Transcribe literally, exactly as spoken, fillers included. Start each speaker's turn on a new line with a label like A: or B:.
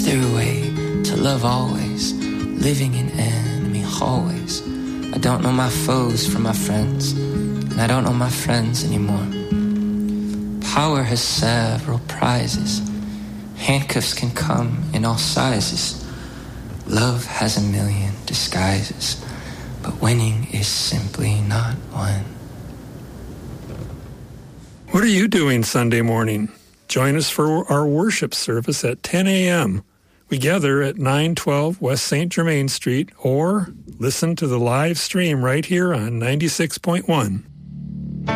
A: there a way to love always, living in enemy hallways? I don't know my foes from my friends, and I don't know my friends anymore. Power has several prizes. Handcuffs can come in all sizes. Love has a million disguises, but winning is simply not one.
B: What are you doing Sunday morning? Join us for our worship service at ten a.m. We gather at nine twelve West Saint Germain Street, or listen to the live stream right here on ninety-six point one.